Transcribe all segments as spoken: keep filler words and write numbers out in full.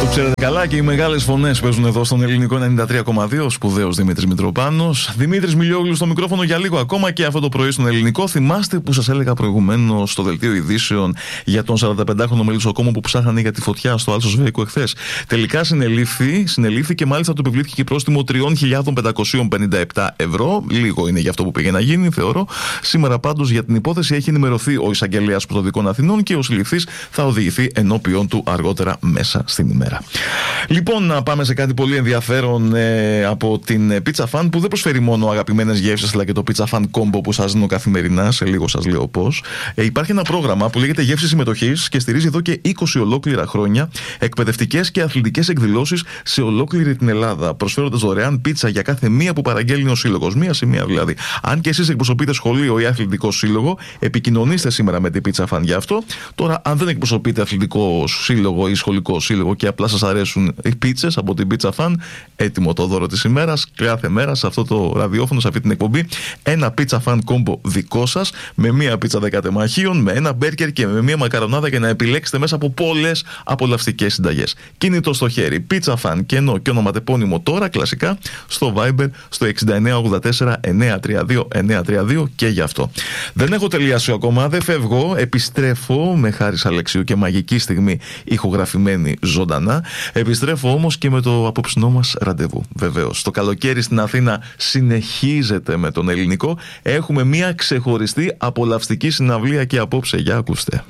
Ξέρετε καλά, και οι μεγάλες φωνές παίζουν εδώ στον Ελληνικό ενενήντα τρία κόμμα δύο. Ο σπουδαίος Δημήτρης Μητροπάνος. Δημήτρης Μιλιόγλου στο μικρόφωνο για λίγο ακόμα και αυτό το πρωί στον Ελληνικό. Θυμάστε που σας έλεγα προηγουμένως στο δελτίο ειδήσεων για τον σαρανταπεντάχρονο μελισσοκόμο που ψάχνανε για τη φωτιά στο Άλσος Βέικο εχθές? Τελικά συνελήφθη, συνελήφθη και μάλιστα του επιβλήθηκε πρόστιμο τρεις χιλιάδες πεντακόσια πενήντα επτά ευρώ. Λίγο είναι για αυτό που πήγε να γίνει, θεωρώ. Σήμερα πάντως για την υπόθεση έχει ενημερωθεί ο εισαγγελέας Πρωτοδικών Αθηνών και ο συλληφθής θα οδηγηθεί ενώπιον του αργότερα μέσα στην ημέρα. Λοιπόν, να πάμε σε κάτι πολύ ενδιαφέρον ε, από την Pizza Fan, που δεν προσφέρει μόνο αγαπημένες γεύσεις, αλλά και το Pizza Fan Combo που σας δίνω καθημερινά. Σε λίγο σας λέω πώς. Ε, υπάρχει ένα πρόγραμμα που λέγεται Γεύση Συμμετοχής και στηρίζει εδώ και είκοσι ολόκληρα χρόνια εκπαιδευτικές και αθλητικές εκδηλώσεις σε ολόκληρη την Ελλάδα, προσφέροντας δωρεάν πίτσα για κάθε μία που παραγγέλνει ο σύλλογος. Μία σε μία δηλαδή. Αν και εσείς εκπροσωπείτε σχολείο ή αθλητικό σύλλογο, επικοινωνήστε σήμερα με την Pizza Fan για αυτό. Τώρα, αν δεν εκπροσωπείτε αθλητικό σύλλογο ή σχολικό σύλλογο και απλά σας αρέσουν οι πίτσες από την Pizza Fan, έτοιμο το δώρο της ημέρας. Κάθε μέρα σε αυτό το ραδιόφωνο, σε αυτή την εκπομπή, ένα Pizza Fan Combo δικό σας, με μία πίτσα δέκα τεμαχίων, με ένα μπέρκερ και με μία μακαρονάδα, για να επιλέξετε μέσα από πολλές απολαυστικές συνταγές. Κινητό στο χέρι, Pizza Fan, κενό και ονοματεπώνυμο τώρα, κλασικά, στο Viber, στο εξήντα εννέα ογδόντα τέσσερα εννιακόσια τριάντα δύο εννιακόσια τριάντα δύο και γι' αυτό. Δεν έχω τελειάσει ακόμα, δεν φεύγω, επιστρέφω με Χάρης Αλεξίου και μαγική στιγμή ηχογραφημένη ζωντανά. Επιστρέφω όμως και με το απόψινό μας ραντεβού. Βεβαίως, το καλοκαίρι στην Αθήνα συνεχίζεται με τον Ελληνικό. Έχουμε μια ξεχωριστή απολαυστική συναυλία και απόψε, για ακούστε.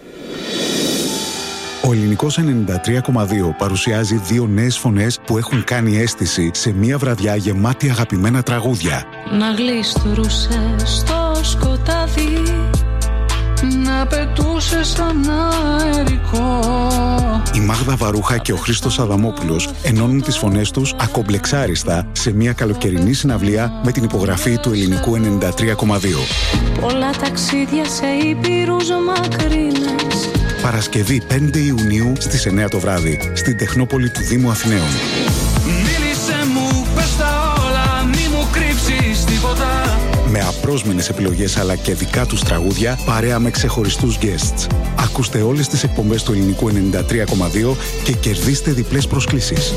Ο Ελληνικός ενενήντα τρία κόμμα δύο παρουσιάζει δύο νέες φωνές που έχουν κάνει αίσθηση σε μια βραδιά γεμάτη αγαπημένα τραγούδια. Να γλιστρούσε στο σκοτάδι, να πετούσε σαν αερικό. Η Μάγδα Βαρούχα και ο Χρήστος Αδαμόπουλος ενώνουν τις φωνές τους ακομπλεξάριστα σε μια καλοκαιρινή συναυλία με την υπογραφή του Ελληνικού ενενήντα τρία κόμμα δύο. Πολλά ταξίδια σε ήπειρους μακρινές. Παρασκευή πέντε Ιουνίου στις εννέα το βράδυ στην Τεχνόπολη του Δήμου Αθηναίων. Μίλησε μου, πες τα όλα, μη μου κρύψεις τίποτα. Με απρόσμενες επιλογές αλλά και δικά τους τραγούδια, παρέα με ξεχωριστούς guests. Ακούστε όλες τις εκπομπές του Ελληνικού ενενήντα τρία κόμμα δύο και κερδίστε διπλές προσκλήσεις.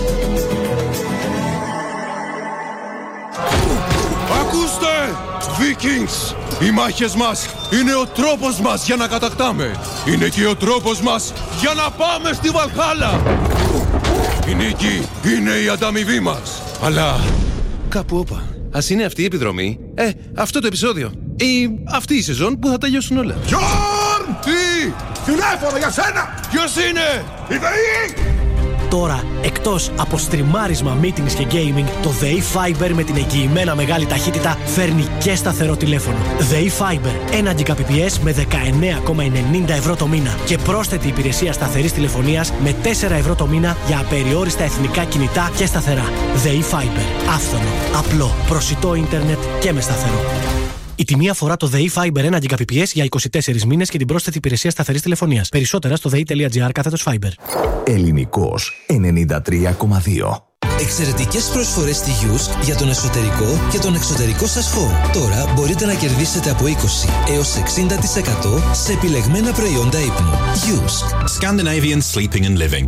Ακούστε, Vikings! Οι μάχες μας είναι ο τρόπος μας για να κατακτάμε. Είναι και ο τρόπος μας για να πάμε στη Βαλχάλα. Η νίκη είναι η ανταμοιβή μας. Αλλά κάπου όπα. Ας είναι αυτή η επιδρομή, ε, αυτό το επεισόδιο ή αυτή η σεζόν που θα τελειώσουν όλα. Γιόρν! Τι! Τηλέφωνο για σένα! Ποιος είναι? Η ΔΕΗ! Τώρα, εκτός από στριμάρισμα, meetings και gaming, το ΔΕΗ Fiber με την εγγυημένα μεγάλη ταχύτητα φέρνει και σταθερό τηλέφωνο. ΔΕΗ Fiber, ένα Gbps με δεκαεννέα κόμμα ενενήντα ευρώ το μήνα και πρόσθετη υπηρεσία σταθερής τηλεφωνίας με τέσσερα ευρώ το μήνα για απεριόριστα εθνικά κινητά και σταθερά. ΔΕΗ Fiber, άφθονο, απλό, προσιτό ίντερνετ και με σταθερό. Η τιμή αφορά το ΔΕΗ Fiber ένα Gbps για είκοσι τέσσερις μήνες και την πρόσθετη υπηρεσία σταθερής τηλεφωνίας. Περισσότερα στο δei.gr κάθετος Fiber. Ελληνικός ενενήντα τρία κόμμα δύο. Εξαιρετικές προσφορές στη Yusk για τον εσωτερικό και τον εξωτερικό σας χώρο. Τώρα μπορείτε να κερδίσετε από είκοσι έως εξήντα τοις εκατό σε επιλεγμένα προϊόντα ύπνου. Yusk. Scandinavian Sleeping and Living.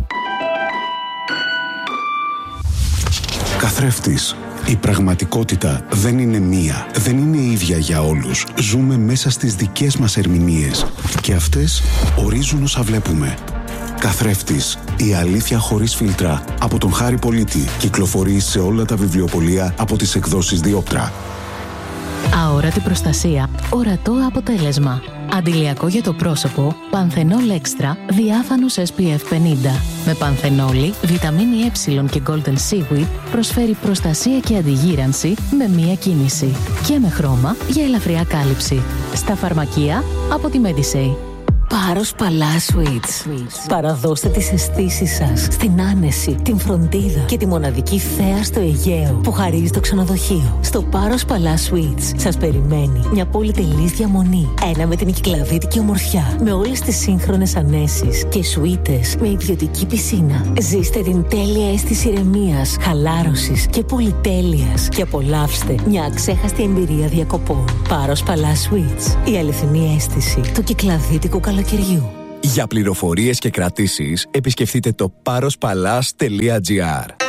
Καθρέφτης. Η πραγματικότητα δεν είναι μία, δεν είναι ίδια για όλους. Ζούμε μέσα στις δικές μας ερμηνείες και αυτές ορίζουν όσα βλέπουμε. Καθρέφτης, η αλήθεια χωρίς φίλτρα, από τον Χάρη Πολίτη, κυκλοφορεί σε όλα τα βιβλιοπωλεία από τις εκδόσεις Διόπτρα. Αόρατη προστασία, ορατό αποτέλεσμα. Αντιλιακό για το πρόσωπο, Πανθενόλ Extra, διάφανος ες πι εφ πενήντα. Με πανθενόλη, βιταμίνη Ε και Golden Seaweed προσφέρει προστασία και αντιγύρανση με μία κίνηση. Και με χρώμα για ελαφριά κάλυψη. Στα φαρμακεία από τη Medisay. Πάρος Παλά Sweets. Παραδώστε τις αισθήσεις σας στην άνεση, την φροντίδα και τη μοναδική θέα στο Αιγαίο που χαρίζει το ξενοδοχείο. Στο Πάρος Παλά Sweets σας περιμένει μια πολυτελής διαμονή. Ένα με την κυκλαδίτικη ομορφιά, με όλες τις σύγχρονες ανέσεις και σουίτες με ιδιωτική πισίνα. Ζήστε την τέλεια αίσθηση ηρεμίας, χαλάρωσης και πολυτέλειας και απολαύστε μια αξέχαστη εμπειρία διακοπών. Πάρος Παλά Sweets. Η αληθινή αίσθηση του κυκλαδίτικου καλοκαιριού. Για πληροφορίες και κρατήσεις επισκεφτείτε το parospalace τελεία gr.